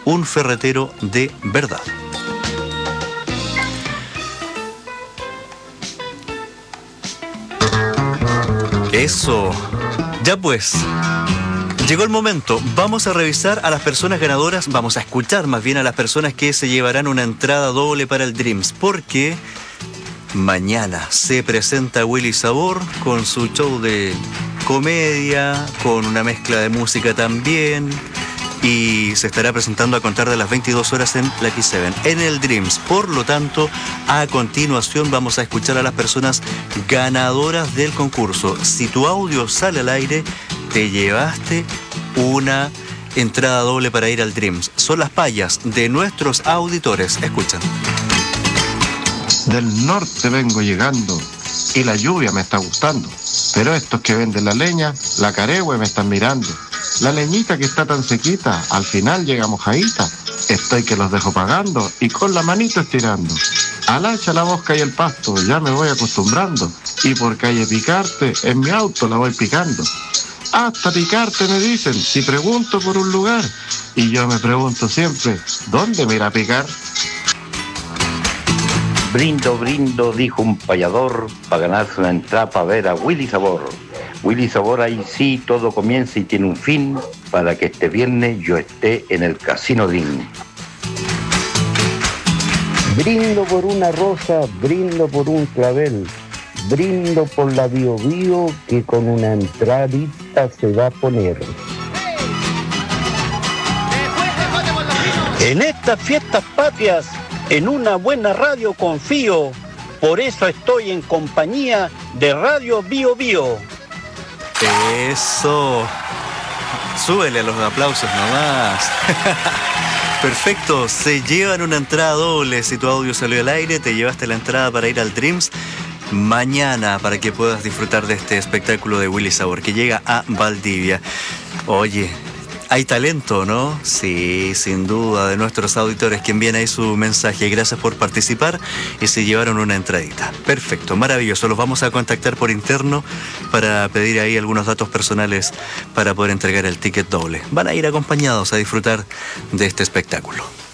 un ferretero de verdad. Eso. Ya pues, llegó el momento. Vamos a revisar a las personas ganadoras, vamos a escuchar más bien a las personas que se llevarán una entrada doble para el Dreams, porque mañana se presenta Willy Sabor con su show de comedia, con una mezcla de música también, y se estará presentando a contar de las 22 horas en la X7, en el Dreams. Por lo tanto, a continuación vamos a escuchar a las personas ganadoras del concurso. Si tu audio sale al aire, te llevaste una entrada doble para ir al Dreams. Son las payas de nuestros auditores. Escuchan. Del norte vengo llegando y la lluvia me está gustando, pero estos que venden la leña, la caregüe me están mirando. La leñita que está tan sequita, al final llega mojadita. Estoy que los dejo pagando y con la manito estirando. Al hacha, la mosca y el pasto ya me voy acostumbrando, y por calle Picarte en mi auto la voy picando. Hasta Picarte me dicen si pregunto por un lugar, y yo me pregunto siempre, ¿dónde me irá a picar? Brindo, brindo, dijo un payador, para ganarse una entrada para ver a Willy Sabor. Willy Sabor, ahí sí todo comienza y tiene un fin, para que este viernes yo esté en el Casino Dream. Brindo por una rosa, brindo por un clavel, brindo por la Bio Bio que con una entradita se va a poner. En estas fiestas patrias, en una buena radio confío, por eso estoy en compañía de Radio Bio Bio. Eso. Súbele a los aplausos nomás. Perfecto, se llevan una entrada doble. Si tu audio salió al aire, te llevaste la entrada para ir al Dreams mañana, para que puedas disfrutar de este espectáculo de Willy Sabor que llega a Valdivia. Oye, hay talento, ¿no? Sí, sin duda, de nuestros auditores que envían ahí su mensaje. Gracias por participar y se llevaron una entradita. Perfecto, maravilloso. Los vamos a contactar por interno para pedir ahí algunos datos personales para poder entregar el ticket doble. Van a ir acompañados a disfrutar de este espectáculo.